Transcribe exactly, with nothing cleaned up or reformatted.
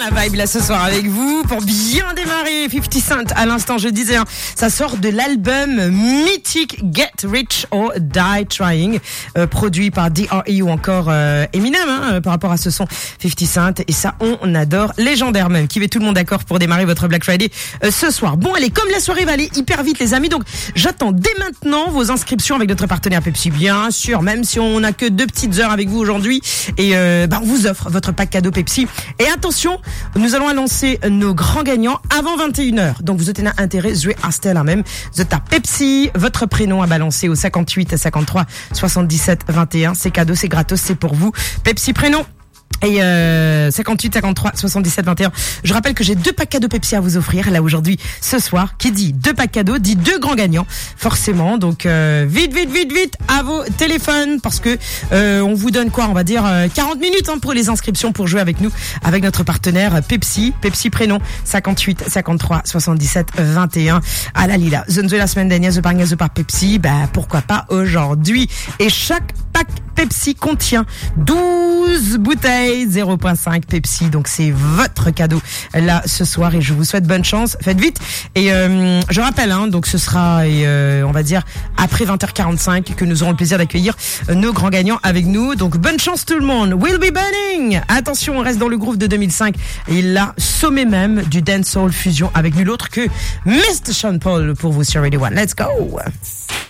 la vibe là ce soir avec vous pour bien démarrer. fifty Cent à l'instant, je disais, hein, ça sort de l'album mythique Get Rich or Die Trying, euh, produit par D R E ou encore euh, Eminem, hein, par rapport à ce son fifty Cent. Et ça, on, on adore, légendaire même, qui met tout le monde d'accord pour démarrer votre Black Friday euh, ce soir. Bon, allez, comme la soirée va aller hyper vite, les amis, donc j'attends dès maintenant vos inscriptions avec notre partenaire Pepsi, bien sûr, même si on n'a que deux petites heures avec vous aujourd'hui. Et euh, bah, on vous offre votre pack cadeau Pepsi. Et attention, nous allons annoncer nos grands gagnants avant vingt et une heures. Donc vous êtes intérêt, jouez à Stella même. Vous êtes à Pepsi, votre prénom à balancer au cinquante-huit cinquante-trois soixante-dix-sept vingt et un. C'est cadeau, c'est gratos, c'est pour vous. Pepsi prénom. Et euh, cinquante-huit cinquante-trois soixante-dix-sept vingt et un. Je rappelle que j'ai deux packs cadeaux Pepsi à vous offrir là aujourd'hui, ce soir. Qui dit deux packs cadeaux dit deux grands gagnants, forcément. Donc euh, vite, vite, vite, vite à vos téléphones parce que euh, on vous donne quoi, on va dire euh, quarante minutes hein, pour les inscriptions pour jouer avec nous, avec notre partenaire Pepsi. Pepsi prénom cinquante-huit cinquante-trois soixante-dix-sept vingt et un. À la Lila, Zonzo la semaine dernière, The Pargnazo par Pepsi. Bah pourquoi pas aujourd'hui. Et chaque pack Pepsi contient douze bouteilles zéro virgule cinq Pepsi, donc c'est votre cadeau là ce soir et je vous souhaite bonne chance, faites vite. Et euh, je rappelle hein, donc ce sera et, euh, on va dire après vingt heures quarante-cinq que nous aurons le plaisir d'accueillir nos grands gagnants avec nous, donc bonne chance tout le monde. Will Be Burning, attention, on reste dans le groove de deux mille cinq et là sommet même du dancehall fusion avec nul autre que mister Sean Paul pour vous sur Radio One. Let's go.